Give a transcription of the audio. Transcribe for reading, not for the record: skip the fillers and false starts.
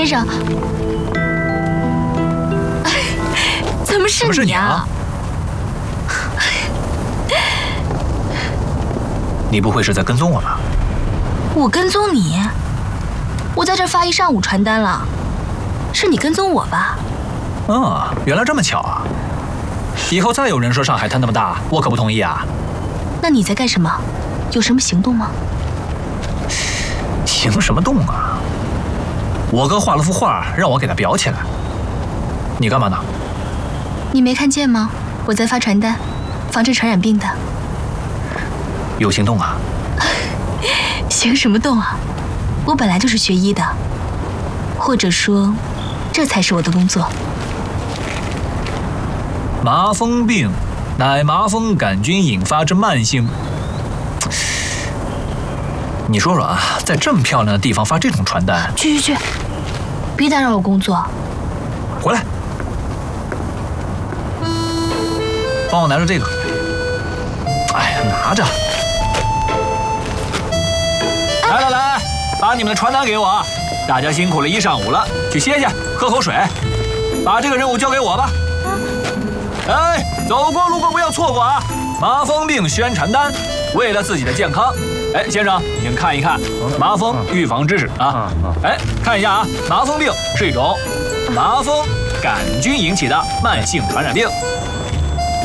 先生，怎么是你啊？ 你不会是在跟踪我吧？ 我跟踪你？我在这发一上午传单了，是你跟踪我吧？ 原来这么巧啊！以后再有人说上海滩那么大，我可不同意啊！ 那你在干什么？有什么行动吗？ 行什么动啊？我哥画了幅画，让我给他裱起来。你干嘛呢？ 你没看见吗？我在发传单，防治传染病的。 有行动啊？ 行什么动啊？我本来就是学医的，或者说，这才是我的工作。 麻风病乃麻风杆菌引发之慢性。你说说啊，在这么漂亮的地方发这种传单？ 去，别打扰我工作。 回来，帮我拿着这个。哎呀，拿着。来，把你们的传单给我。大家辛苦了一上午了，去歇歇，喝口水。把这个任务交给我吧。哎，走过路过不要错过啊！麻风病宣传单，为了自己的健康。哎，先生，请看一看麻风预防知识啊。哎，看一下啊，麻风病是一种麻风杆菌引起的慢性传染病，